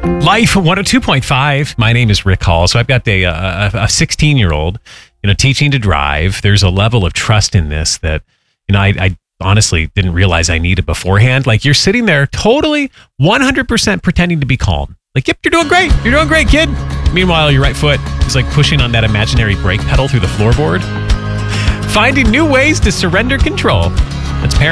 Life 102.5. My name is Rick Hall. So I've got a 16-year-old, teaching to drive. There's a level of trust in this that, I honestly didn't realize I needed beforehand. Like, you're sitting there totally 100% pretending to be calm. Like, yep, you're doing great. You're doing great, kid. Meanwhile, your right foot is like pushing on that imaginary brake pedal through the floorboard. Finding new ways to surrender control. That's parenting.